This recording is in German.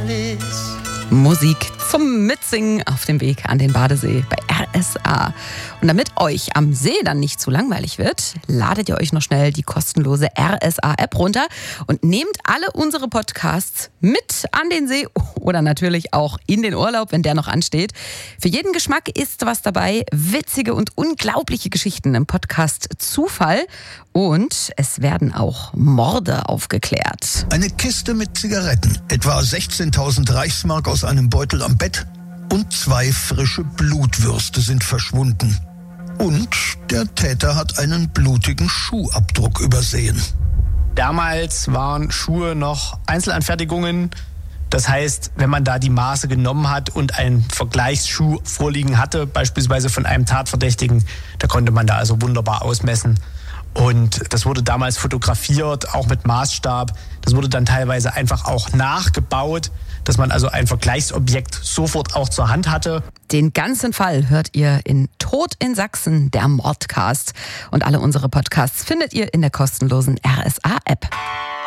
Alice. Musik zum Mitsingen auf dem Weg an den Badesee bei RSA. Und damit euch am See dann nicht zu langweilig wird, ladet ihr euch noch schnell die kostenlose RSA-App runter und nehmt alle unsere Podcasts mit an den See oder natürlich auch in den Urlaub, wenn der noch ansteht. Für jeden Geschmack ist was dabei. Witzige und unglaubliche Geschichten im Podcast Zufall. Und es werden auch Morde aufgeklärt. Eine Kiste mit Zigaretten, etwa 16.000 Reichsmark aus einem Beutel am Bett und 2 frische Blutwürste sind verschwunden. Und der Täter hat einen blutigen Schuhabdruck übersehen. Damals waren Schuhe noch Einzelanfertigungen. Das heißt, wenn man da die Maße genommen hat und einen Vergleichsschuh vorliegen hatte, beispielsweise von einem Tatverdächtigen, da konnte man da also wunderbar ausmessen. Und das wurde damals fotografiert, auch mit Maßstab. Das wurde dann teilweise einfach auch nachgebaut, dass man also ein Vergleichsobjekt sofort auch zur Hand hatte. Den ganzen Fall hört ihr in Tod in Sachsen, der Mordcast. Und alle unsere Podcasts findet ihr in der kostenlosen RSA-App.